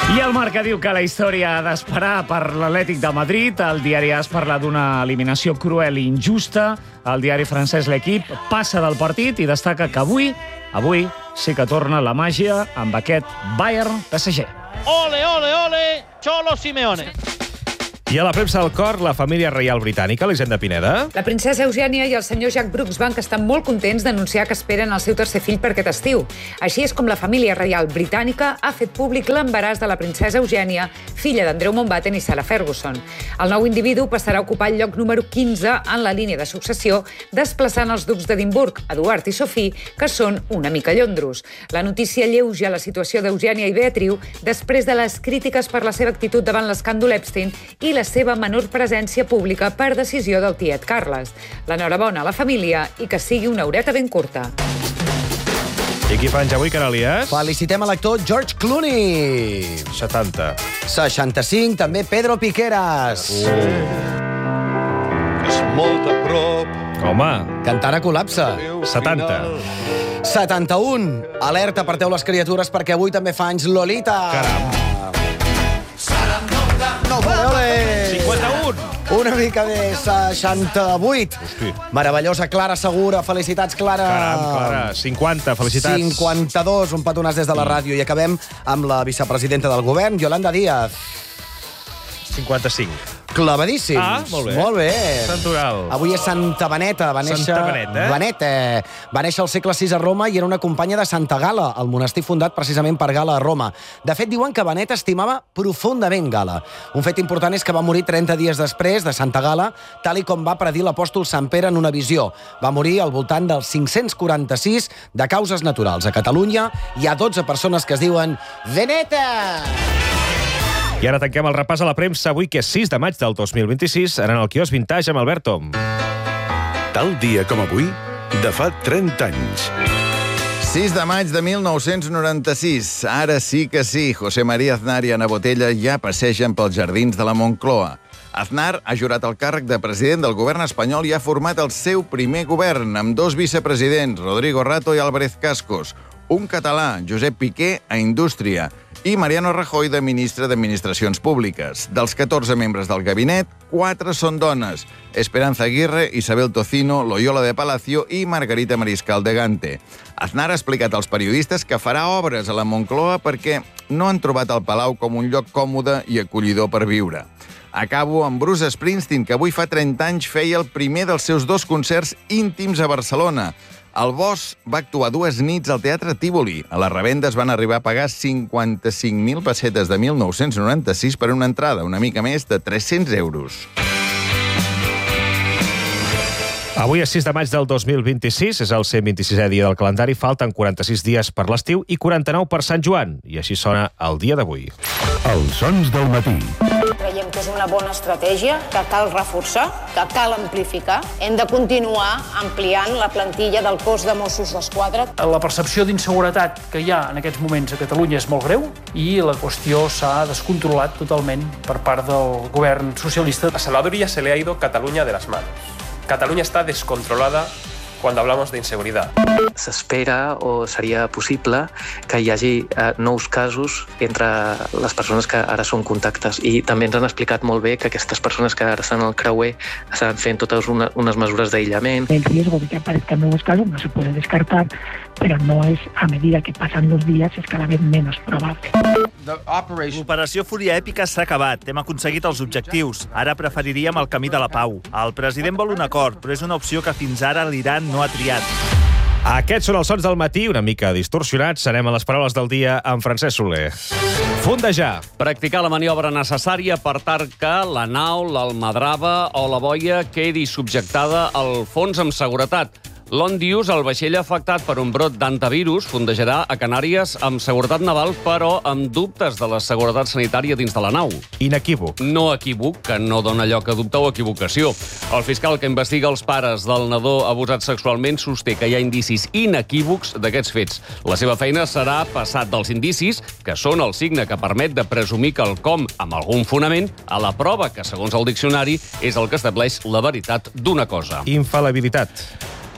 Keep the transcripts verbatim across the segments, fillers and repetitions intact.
I el Marca diu que la història ha d'esperar per l'Atlètic de Madrid. El diari AS parla d'una eliminació cruel i injusta. El diari francès L'Equipe passa del partit i destaca que avui, avui sí que torna la màgia amb aquest Bayern-P S G. Ole, ole, ole, Cholo Simeone. I a la premsa del cor, la família reial britànica, l'Hisenda Pineda. La princesa Eugènia i el senyor Jack Brooksbank estan molt contents d'anunciar que esperen el seu tercer fill per aquest estiu. Així és com la família reial britànica ha fet públic l'embaràs de la princesa Eugènia, filla d'Andrew Mountbatten i Sarah Ferguson. El nou individu passarà a ocupar el lloc número quinze en la línia de successió, desplaçant els ducs d'Edimburg, Eduard i Sophie, que són una mica llondros. La notícia alleuja la situació d'Eugènia i Beatriu després de les crítiques per la seva actitud davant l'escàndol Epstein i la seva menor presència pública per decisió del tiet Carles. L'enhorabona a la família i que sigui una horeta ben curta. I qui fa anys avui, Canalies? Felicitem a l'actor George Clooney. setanta. seixanta-cinc, també Pedro Piqueras. És molt a prop. Home, Cantara col·lapsa. setanta. setanta-un. Alerta, aparteu les criatures perquè avui també fa anys Lolita. Caram. Ole, ole. cinquanta-un. Una mica més, seixanta-vuit. Hosti. Meravellosa Clara Segura. Felicitats, Clara. Caram, Clara. cinquanta, felicitats. cinquanta-dos, un petonàs des de la ràdio. I acabem amb la vicepresidenta del govern, Yolanda Díaz. cinquanta-cinc. Clavadíssims. Ah, molt bé. Molt bé. Sant Oral. Avui és Santa Beneta. Va néixer... Santa Beneta, eh? Beneta. Va néixer al segle sis a Roma i era una companya de Santa Gala, el monestir fundat precisament per Gala a Roma. De fet, diuen que Beneta estimava profundament Gala. Un fet important és que va morir trenta dies després de Santa Gala, tal i com va predir l'apòstol Sant Pere en una visió. Va morir al voltant dels cinc-cents quaranta-sis de causes naturals. A Catalunya hi ha dotze persones que es diuen Beneta! I ara tanquem el repàs a la premsa avui, que és sis de maig del dos mil vint-i-sis, en el quiosc Vintage amb Albert Tom. Tal dia com avui, de fa trenta anys. sis de maig de mil nou-cents noranta-sis. Ara sí que sí. José María Aznar i Ana Botella ja passegen pels jardins de la Moncloa. Aznar ha jurat el càrrec de president del govern espanyol i ha format el seu primer govern amb dos vicepresidents, Rodrigo Rato i Álvarez Cascos, un català, Josep Piqué, a Indústria, i Mariano Rajoy, de ministre d'Administracions Públiques. Dels catorze membres del gabinet, quatre són dones: Esperanza Aguirre, Isabel Tocino, Loyola de Palacio i Margarita Mariscal de Gante. Aznar ha explicat als periodistes que farà obres a la Moncloa perquè no han trobat el Palau com un lloc còmode i acollidor per viure. Acabo amb Bruce Springsteen, que avui fa trenta anys feia el primer dels seus dos concerts íntims a Barcelona. El Boss va actuar dues nits al Teatre Tívoli. A les revendes van arribar a pagar cinquanta-cinc mil pessetes de mil nou-cents noranta-sis per una entrada, una mica més de tres-cents euros. Avui és sis de maig del dos mil vint-i-sis, és el cent vint-i-sisè dia del calendari, falten quaranta-sis dies per l'estiu i quaranta-nou per Sant Joan. I així sona el dia d'avui. Els sons del matí. Creiem que és una bona estratègia, que cal reforçar, que cal amplificar. Hem de continuar ampliant la plantilla del cos de Mossos d'Esquadra. La percepció d'inseguretat que hi ha en aquests moments a Catalunya és molt greu i la qüestió s'ha descontrolat totalment per part del govern socialista. A Salvador ya se le ha ido Cataluña de las manos. Cataluña está descontrolada cuando hablamos de inseguridad. S'espera o seria possible que hi hagi eh, nous casos entre les persones que ara són contactes, i també ens han explicat molt bé que aquestes persones que ara estan al creuer estan fent totes una, unes mesures d'aïllament. El riesgo de que aparezcan nuevos casos no se puede descartar, pero no es, a medida que pasan los días, es cada vez menos probable. L'operació Fúria Èpica s'ha acabat. Hem aconseguit els objectius. Ara preferiríem el camí de la pau. El president vol un acord, però és una opció que fins ara l'Iran no ha triat. Aquests són els sons del matí, una mica distorsionats. Serem a les paraules del dia amb Francesc Soler. Fondejar. Practicar la maniobra necessària per tal que la nau, l'almadrava o la boia quedi subjectada al fons amb seguretat. L'Ondius, el vaixell afectat per un brot d'antivirus, fondejarà a Canàries amb seguretat naval, però amb dubtes de la seguretat sanitària dins de la nau. Inequívoc. No equívoc, que no dona lloc a dubte o equivocació. El fiscal que investiga els pares del nadó abusat sexualment sosté que hi ha indicis inequívocs d'aquests fets. La seva feina serà passat dels indicis, que són el signe que permet de presumir que el com, amb algun fonament, a la prova que, segons el diccionari, és el que estableix la veritat d'una cosa. Infal·libilitat.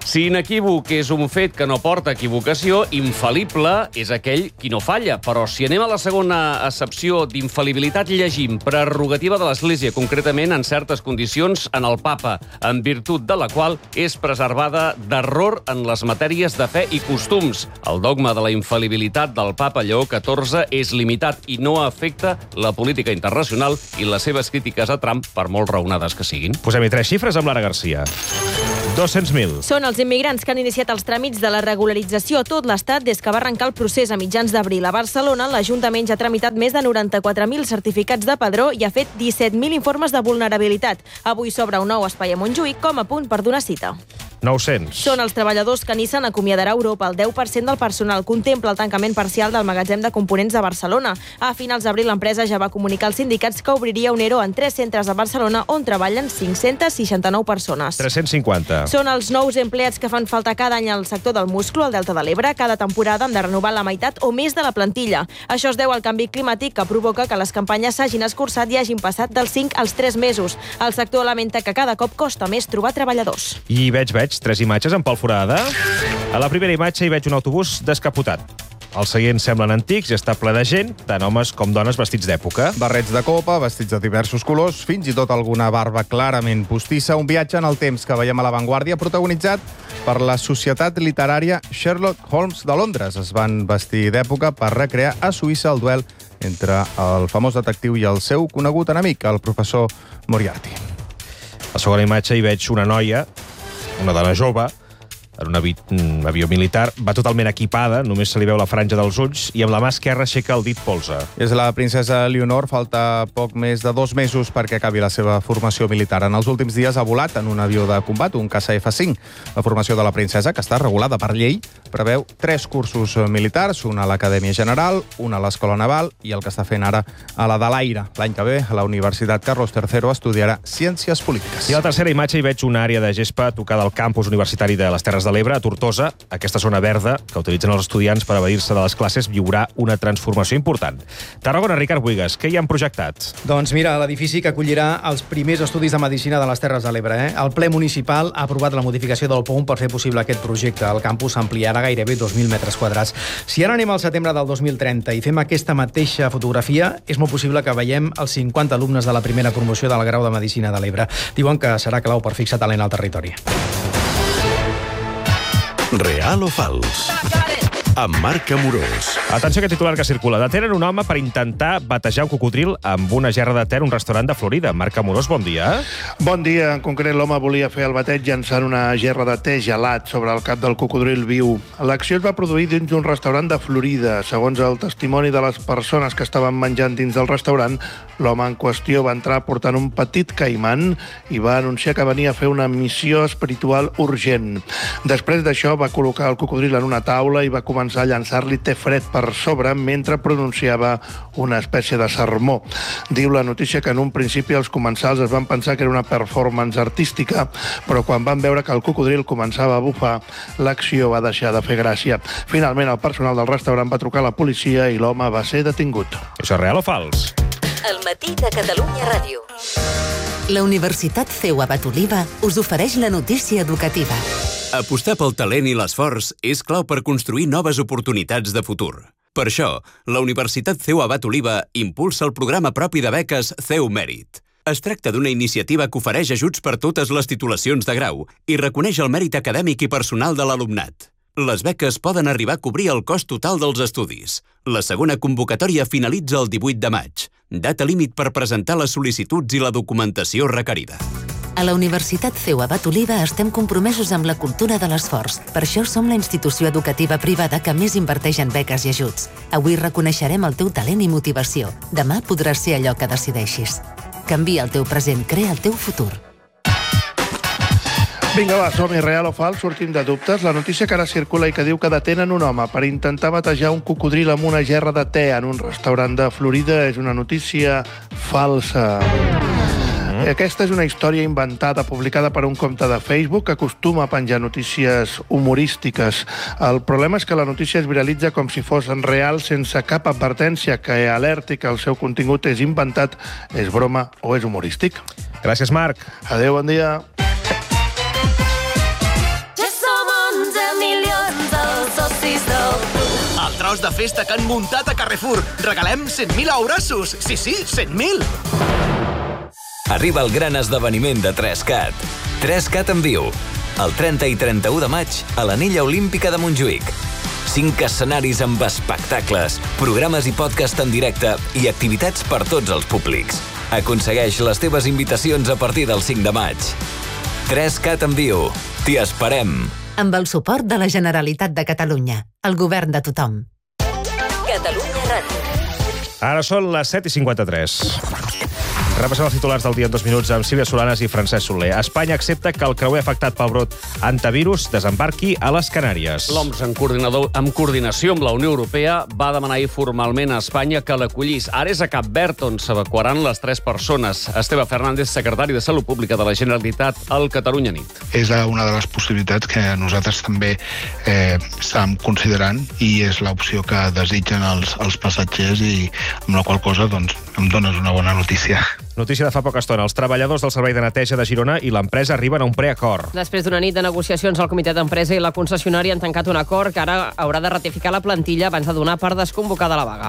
Si inequívoc és un fet que no porta equivocació, infal·lible és aquell qui no falla. Però si anem a la segona accepció d'infal·libilitat, llegim prerrogativa de l'Església, concretament en certes condicions en el Papa, en virtut de la qual és preservada d'error en les matèries de fe i costums. El dogma de la infal·libilitat del Papa Lleó catorze és limitat i no afecta la política internacional i les seves crítiques a Trump, per molt raonades que siguin. Posem-hi tres xifres amb Lara Garcia. dos-cents mil. Són els immigrants que han iniciat els tràmits de la regularització a tot l'Estat des que va arrencar el procés a mitjans d'abril. A Barcelona, l'Ajuntament ja ha tramitat més de noranta-quatre mil certificats de padró i ha fet disset mil informes de vulnerabilitat. Avui s'obre un nou espai a Montjuïc com a punt per donar cita. nou-cents. Són els treballadors que Nissan acomiadarà a Europa. El deu per cent del personal contempla el tancament parcial del magatzem de components de Barcelona. A finals d'abril, l'empresa ja va comunicar als sindicats que obriria un ERO en tres centres de Barcelona on treballen cinc-centes seixanta-nou persones. tres-cents cinquanta. Són els nous empleats que fan falta cada any al sector del musclo, al Delta de l'Ebre. Cada temporada han de renovar la meitat o més de la plantilla. Això es deu al canvi climàtic que provoca que les campanyes s'hagin escurçat i hagin passat dels cinc als tres mesos. El sector lamenta que cada cop costa més trobar treballadors. I veig, veig, tres imatges en Pol Forada. A la primera imatge hi veig un autobús descapotat. Els seients semblen antics i està ple de gent, tant homes com dones vestits d'època. Barrets de copa, vestits de diversos colors, fins i tot alguna barba clarament postissa. Un viatge en el temps que veiem a l'avantguàrdia, protagonitzat per la Societat Literària Sherlock Holmes de Londres. Es van vestir d'època per recrear a Suïssa el duel entre el famós detectiu i el seu conegut enemic, el professor Moriarty. A la segona imatge hi veig una noia, una dona jove, en un, avi, un avió militar, va totalment equipada, només se li veu la franja dels ulls, i amb la mà esquerra aixeca el dit polze. És la princesa Leonor, falta poc més de dos mesos perquè acabi la seva formació militar. En els últims dies ha volat en un avió de combat, un caça F cinc. La formació de la princesa, que està regulada per llei, preveu tres cursos militars, un a l'Acadèmia General, un a l'Escola Naval i el que està fent ara a la de l'Aire. L'any que ve, a la Universitat Carlos tercero, estudiarà Ciències Polítiques. I a la tercera imatge hi veig una àrea de gespa tocada al campus universitari de les Terres de l'Ebre, a Tortosa. Aquesta zona verda, que utilitzen els estudiants per evadir-se de les classes, viurà una transformació important. Tarragona, Ricard Buigas, què hi han projectat? Doncs mira, l'edifici que acollirà els primers estudis de Medicina de les Terres de l'Ebre. Eh? El ple municipal ha aprovat la modificació del P O U M per fer possible aquest projecte. El campus s'ampliarà gairebé dos mil metres quadrats. Si ara anem al setembre del dos mil trenta i fem aquesta mateixa fotografia, és molt possible que veiem els cinquanta alumnes de la primera promoció del grau de Medicina de l'Ebre. Diuen que serà clau per fixar talent al territori. Real o fals? Amb Marc Amorós. Atenció a aquest titular que circula. Detenen un home per intentar batejar un cocodril amb una gerra de te en un restaurant de Florida. Marc Amorós, bon dia. Bon dia. En concret, l'home volia fer el bateig llançant una gerra de te gelat sobre el cap del cocodril viu. L'acció es va produir dins d'un restaurant de Florida. Segons el testimoni de les persones que estaven menjant dins del restaurant, l'home en qüestió va entrar portant un petit caiman i va anunciar que venia a fer una missió espiritual urgent. Després d'això, va col·locar el cocodril en una taula i va començar a llançar-li te fred per sobre mentre pronunciava una espècie de sermó. Diu la notícia que en un principi els comensals es van pensar que era una performance artística, però quan van veure que el cocodril començava a bufar, l'acció va deixar de fer gràcia. Finalment, el personal del restaurant va trucar a la policia i l'home va ser detingut. Això és real o fals? El matí de Catalunya Ràdio. La Universitat C E U Abat Oliva us ofereix la notícia educativa. Apostar pel talent i l'esforç és clau per construir noves oportunitats de futur. Per això, la Universitat C E U Abat Oliva impulsa el programa propi de beques C E U Mèrit. Es tracta d'una iniciativa que ofereix ajuts per totes les titulacions de grau i reconeix el mèrit acadèmic i personal de l'alumnat. Les beques poden arribar a cobrir el cost total dels estudis. La segona convocatòria finalitza el divuit de maig, data límit per presentar les sol·licituds i la documentació requerida. A la Universitat C E U Abat Oliva estem compromesos amb la cultura de l'esforç. Per això som la institució educativa privada que més inverteix en beques i ajuts. Avui reconeixerem el teu talent i motivació. Demà podràs ser allò que decideixis. Canvia el teu present, crea el teu futur. Vinga, va, som-hi, real o fals, sortim de dubtes. La notícia que ara circula i que diu que detenen un home per intentar batejar un cocodril amb una gerra de te en un restaurant de Florida és una notícia falsa. Aquesta és una història inventada, publicada per un compte de Facebook que acostuma a penjar notícies humorístiques. El problema és que la notícia es viralitza com si fos real sense cap advertència que alerti que el seu contingut és inventat, és broma o és humorístic. Gràcies, Marc. Adéu, bon dia. Ja som tros de festa que han muntat a Carrefour. Regalem cent mil aurassos. Sí, sí, cent mil. Arriba el gran esdeveniment de tres cat. tres cat en viu. El trenta i trenta-u de maig a l'Anella Olímpica de Montjuïc. Cinc escenaris amb espectacles, programes i podcast en directe i activitats per tots els públics. Aconsegueix les teves invitacions a partir del cinc de maig. tres cat en viu. T'hi esperem. Amb el suport de la Generalitat de Catalunya, el govern de tothom. Catalunya Ràdio. Ara són les set i cinquanta-tres. Repassem els titulars del dia en dos minuts amb Sílvia Solanas i Francesc Soler. Espanya accepta que el creuer afectat pel brot antivirus desembarqui a les Canàries. L'O M S, en, coordinador, en coordinació amb la Unió Europea, va demanar ahir formalment a Espanya que l'acollís. Ara és a Cap Verd, on s'evacuaran les tres persones. Esteve Fernández, secretari de Salut Pública de la Generalitat, al Catalunya Nit. És una de les possibilitats que nosaltres també eh, estem considerant i és l'opció que desitgen els, els passatgers i amb la qual cosa doncs, em dones una bona notícia. Notícia de fa poca estona. Els treballadors del Servei de Neteja de Girona i l'empresa arriben a un preacord. Després d'una nit de negociacions, el comitè d'empresa i la concessionària han tancat un acord que ara haurà de ratificar la plantilla abans de donar per desconvocada la vaga.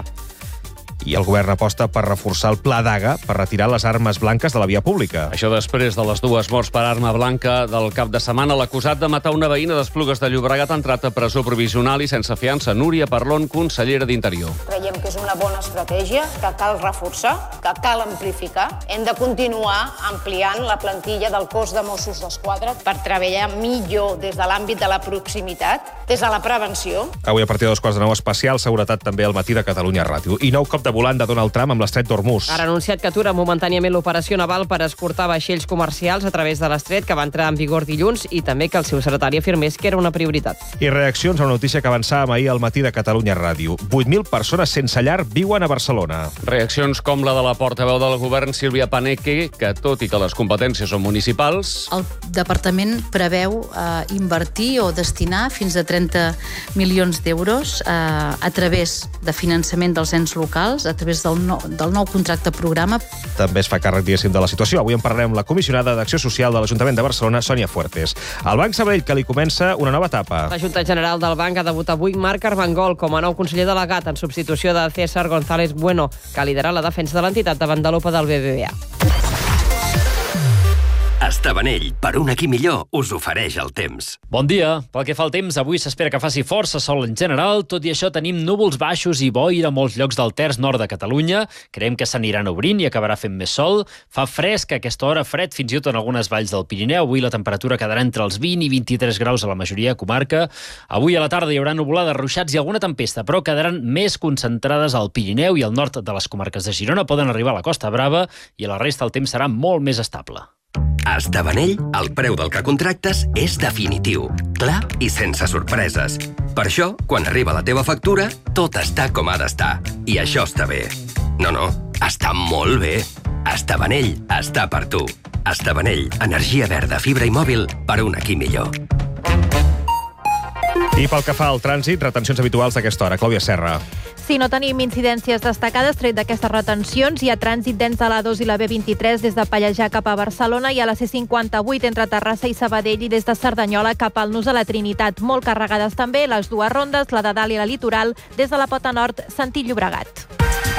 I el govern aposta per reforçar el pla d'A G A per retirar les armes blanques de la via pública. Això després de les dues morts per arma blanca del cap de setmana. L'acusat de matar una veïna d'Esplugues de Llobregat ha entrat a presó provisional i sense fiança. Núria Parlon, consellera d'Interior. Creiem que és una bona estratègia, que cal reforçar, que cal amplificar. Hem de continuar ampliant la plantilla del cos de Mossos d'Esquadra per treballar millor des de l'àmbit de la proximitat, des de la prevenció. Avui a partir de dos quarts de nou, especial seguretat també al matí de Catalunya Ràdio. I nou cop de volant de Donald Trump amb l'estret d'Hormuz. Ha anunciat que atura momentàniament l'operació naval per escortar vaixells comercials a través de l'estret, que va entrar en vigor dilluns, i també que el seu secretari afirmés que era una prioritat. I reaccions a una notícia que avançàvem ahir al matí de Catalunya Ràdio. vuit mil persones sense llar viuen a Barcelona. Reaccions com la de la portaveu del govern, Sílvia Paneque, que tot i que les competències són municipals... El departament preveu eh, invertir o destinar fins a trenta milions d'euros eh, a través de finançament dels ens locals, a través del nou, del nou contracte programa. També es fa càrrec, diguéssim, de la situació. Avui en parlarem amb la comissionada d'Acció Social de l'Ajuntament de Barcelona, Sònia Fuertes. El Banc Sabadell, que li comença una nova etapa. La Junta General del Banc ha debutat avui Marc Armengol com a nou conseller delegat en substitució de César González Bueno, que ha liderat la defensa de l'entitat davant de l'O P A del B B V A. Estabanell, per un aquí millor, us ofereix el temps. Bon dia. Pel que fa al temps, avui s'espera que faci força sol en general. Tot i això, tenim núvols baixos i boira a molts llocs del terç nord de Catalunya. Creiem que s'aniran obrint i acabarà fent més sol. Fa fresc a aquesta hora, fred fins i tot en algunes valls del Pirineu. Avui la temperatura quedarà entre els vint i vint-i-tres graus a la majoria de comarca. Avui a la tarda hi haurà nuvolades, ruixats i alguna tempesta, però quedaran més concentrades al Pirineu i al nord de les comarques de Girona. Poden arribar a la Costa Brava i a la resta el temps serà molt més estable. A Estabanell, el preu del que contractes és definitiu, clar i sense sorpreses. Per això, quan arriba la teva factura, tot està com ha d'estar. I això està bé. No, no, està molt bé. Estabanell està per tu. Estabanell, energia verda, fibra i mòbil per un aquí millor. I pel que fa al trànsit, retencions habituals d'aquesta hora. Clàudia Serra. Sí, no tenim incidències destacades tret d'aquestes retencions. Hi ha trànsit dens de la dos i la B vint-i-tres des de Pallejà cap a Barcelona i a la C cinquanta-vuit entre Terrassa i Sabadell i des de Cerdanyola cap al Nus a la Trinitat. Molt carregades també les dues rondes, la de dalt i la litoral, des de la Pota Nord, sentit Llobregat.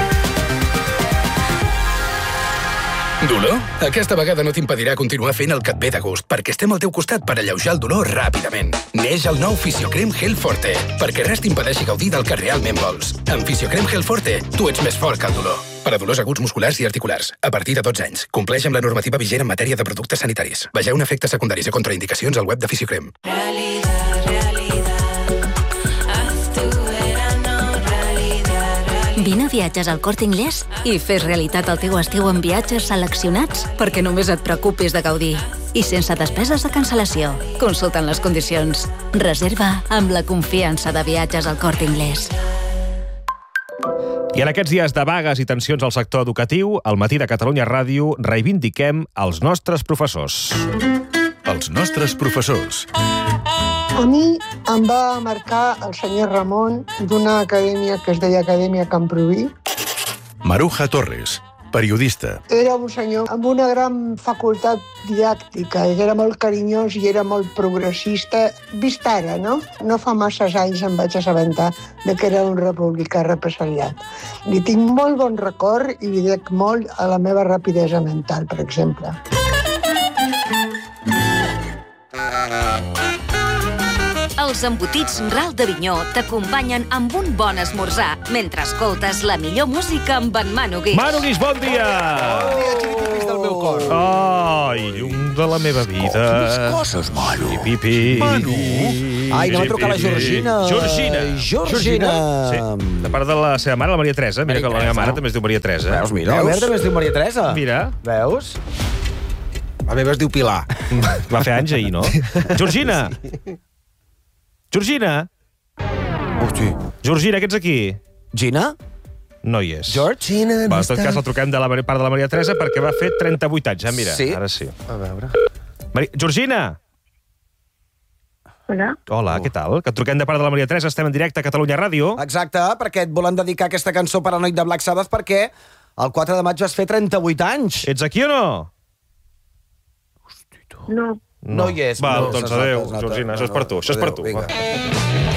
Dolor? Aquesta vegada no t'impedirà continuar fent el que et ve de gust, perquè estem al teu costat per alleujar el dolor ràpidament. Neix el nou Fisiocrem Gel Forte, perquè res t'impedeixi gaudir del que realment vols. Amb Fisiocrem Gel Forte, tu ets més fort que el dolor. Per a dolors aguts musculars i articulars, a partir de dotze anys. Compleix amb la normativa vigent en matèria de productes sanitaris. Vegeu efectes secundaris i contraindicacions al web de Fisiocrem. Vine a Viatges al Corte Inglés i fes realitat el teu estiu amb viatges seleccionats perquè només et preocupis de gaudir. I sense despeses de cancel·lació. Consulta'n les condicions. Reserva amb la confiança de Viatges al Corte Inglés. I en aquests dies de vagues i tensions al sector educatiu, al matí de Catalunya Ràdio reivindiquem els nostres professors. Els nostres professors. A mi em va marcar el senyor Ramon d'una acadèmia que es deia Acadèmia Camproví. Maruja Torres, periodista. Era un senyor amb una gran facultat didàctica, era molt carinyós i era molt progressista, vist ara, no? No fa masses anys em vaig assabentar de que era un republicà represaliat. Li tinc molt bon record i li dec molt a la meva rapidesa mental, per exemple. Els embotits Ral d'Avinyó t'acompanyen amb un bon esmorzar mentre escoltes la millor música amb en Manu Guix. Manu Guix, bon dia! Bon dia, xiquitipis del meu cor. Ai, llum de la meva vida. Quines coses, Manu. Pipi. Manu. Ai, anem a trucar a la Georgina. Georgina. Georgina. Sí, de part de la seva mare, la Maria Teresa. Mira que la meva mare també es diu Maria Teresa. Veus, mira, la meva també es diu Maria Teresa. Mira. Veus? La meva es diu Pilar. Va fer anys ahir, no? Georgina! Georgina! Hosti. Georgina, que ets aquí? Gina? No hi és. Georgina, Va, en tot cas, el truquem de la part de la Maria Teresa perquè va fer trenta-vuit anys, ja, mira. Sí? Ara sí. A veure... Mari... Georgina! Hola. Hola, què tal? Que et truquem de part de la Maria Teresa, estem en directe a Catalunya Ràdio. Exacte, perquè et volen dedicar aquesta cançó Paranoid de Black Sabbath perquè el quatre de maig vas fer trenta-vuit anys. Ets aquí o no? No. No, no hi és. Val, no, doncs adéu, Georgina, això és per tu, això és per tu. Vinga.